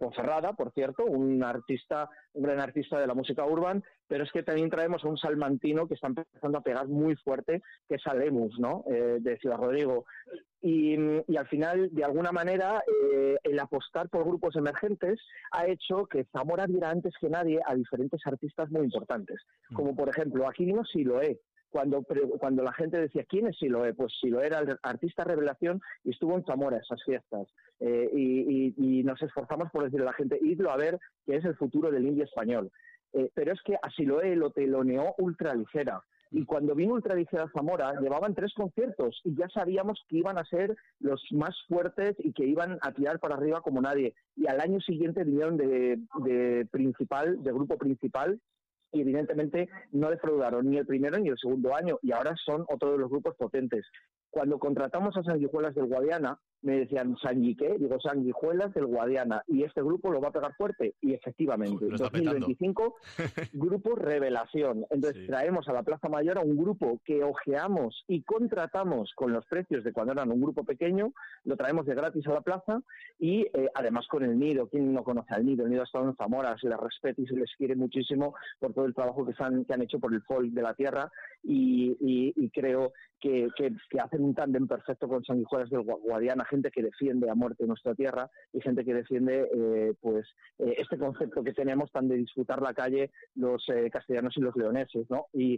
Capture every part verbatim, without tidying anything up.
Ponferrada, por cierto, un artista, un gran artista de la música urban, pero es que también traemos a un salmantino que está empezando a pegar muy fuerte, que es Alemus, ¿no? Eh, de Ciudad Rodrigo. Y, y al final, de alguna manera, eh, el apostar por grupos emergentes ha hecho que Zamora viera antes que nadie a diferentes artistas muy importantes, como por ejemplo, aquí vino Siloé. Cuando, cuando la gente decía, ¿quién es Siloé? Pues Siloé era el artista revelación y estuvo en Zamora esas fiestas. Eh, y, y, y nos esforzamos por decirle a la gente, idlo a ver, que es el futuro del indie español. Eh, pero es que a Siloé lo teloneó Ultraligera. Y cuando vino Ultraligera a Zamora, llevaban tres conciertos y ya sabíamos que iban a ser los más fuertes y que iban a tirar para arriba como nadie. Y al año siguiente vinieron de, de principal, de grupo principal, y evidentemente no defraudaron ni el primero ni el segundo año, y ahora son otro de los grupos potentes. Cuando contratamos a Sanguijuelas del Guadiana, me decían, ¿Sangui qué? Digo, Sanguijuelas del Guadiana, y este grupo lo va a pegar fuerte, y efectivamente, Uf, dos mil veinticinco, grupo revelación. Entonces sí. Traemos a la Plaza Mayor a un grupo que ojeamos y contratamos con los precios de cuando eran un grupo pequeño, lo traemos de gratis a la plaza, y eh, además con el Nido. ¿Quién no conoce al Nido? El Nido ha estado en Zamora, se les respeta y se les quiere muchísimo por todo el trabajo que, han, que han hecho por el folk de la tierra, y, y, y creo que, que, que hacen un tándem perfecto con Sanguijuelas del Guadiana, gente que defiende a muerte nuestra tierra y gente que defiende eh, pues eh, este concepto que tenemos tan de disfrutar la calle los eh, castellanos y los leoneses, ¿no? Y,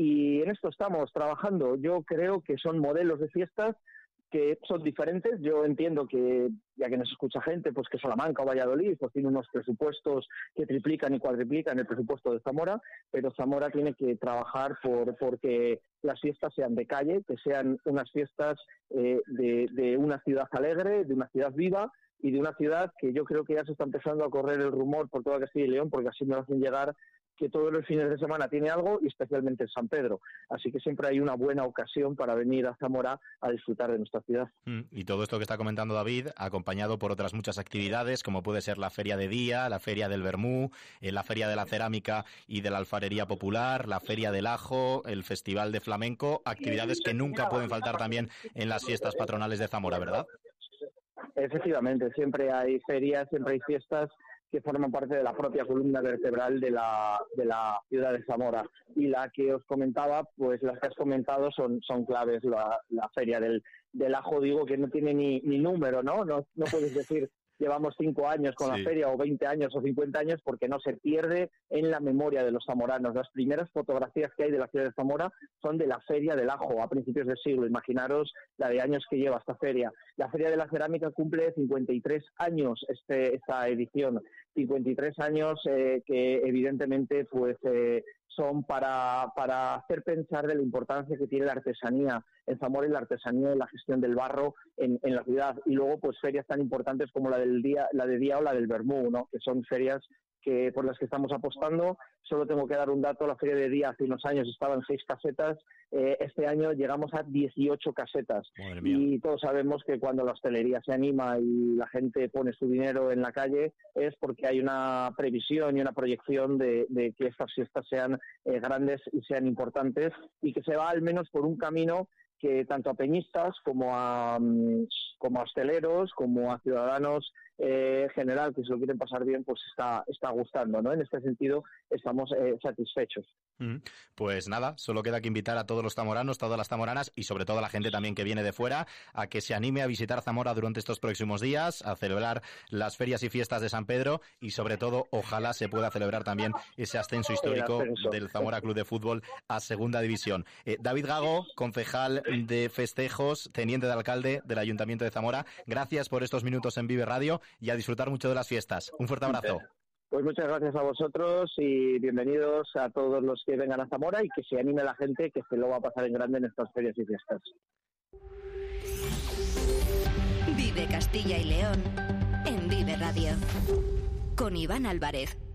y en esto estamos trabajando. Yo creo que son modelos de fiestas que son diferentes. Yo entiendo que, ya que nos escucha gente, pues que Salamanca o Valladolid pues tiene unos presupuestos que triplican y cuadriplican el presupuesto de Zamora, pero Zamora tiene que trabajar por porque las fiestas sean de calle, que sean unas fiestas eh, de, de una ciudad alegre, de una ciudad viva y de una ciudad que yo creo que ya se está empezando a correr el rumor por toda Castilla y León, porque así me lo hacen llegar, que todos los fines de semana tiene algo, y especialmente en San Pedro. Así que siempre hay una buena ocasión para venir a Zamora a disfrutar de nuestra ciudad. Mm, y todo esto que está comentando David, acompañado por otras muchas actividades, como puede ser la Feria de Día, la Feria del Vermú, eh, la Feria de la Cerámica y de la Alfarería Popular, la Feria del Ajo, el Festival de Flamenco, actividades que nunca pueden faltar también en las fiestas patronales de Zamora, ¿verdad? Efectivamente, siempre hay ferias, siempre hay fiestas que forman parte de la propia columna vertebral de la de la ciudad de Zamora. Y la que os comentaba, pues las que has comentado son son claves. La, la feria del, del ajo, digo, que no tiene ni, ni número, ¿no? No, no puedes decir llevamos cinco años con sí. la feria, o veinte años, o cincuenta años, porque no se pierde en la memoria de los zamoranos. Las primeras fotografías que hay de la ciudad de Zamora son de la Feria del Ajo, a principios del siglo. Imaginaros la de años que lleva esta feria. La Feria de la Cerámica cumple cincuenta y tres años este, esta edición. cincuenta y tres años eh, que evidentemente pues eh, son para, para hacer pensar de la importancia que tiene la artesanía en Zamora y la artesanía y la gestión del barro en, en la ciudad. Y luego pues ferias tan importantes como la del día, la de Día o la del Vermú, ¿no? Que son ferias que por las que estamos apostando. Solo tengo que dar un dato: la Feria de Día hace unos años estaba en seis casetas, eh, este año llegamos a dieciocho casetas. Y todos sabemos que cuando la hostelería se anima y la gente pone su dinero en la calle es porque hay una previsión y una proyección de, de que estas fiestas sean eh, grandes y sean importantes, y que se va al menos por un camino que tanto a peñistas como a, como a hosteleros, como a ciudadanos eh, general que se lo quieren pasar bien, pues está está gustando, ¿no? En este sentido estamos eh, satisfechos. Pues nada, solo queda que invitar a todos los zamoranos, todas las zamoranas y sobre todo a la gente también que viene de fuera a que se anime a visitar Zamora durante estos próximos días, a celebrar las ferias y fiestas de San Pedro, y sobre todo ojalá se pueda celebrar también ese ascenso histórico del Zamora Club de Fútbol a Segunda División. Eh, David Gago, concejal de festejos, teniente de alcalde del Ayuntamiento de Zamora, gracias por estos minutos en Vive Radio y a disfrutar mucho de las fiestas. Un fuerte abrazo. Pues muchas gracias a vosotros y bienvenidos a todos los que vengan a Zamora, y que se anime la gente, que se lo va a pasar en grande en estas ferias y fiestas. Vive Castilla y León en Vive Radio con Iván Álvarez.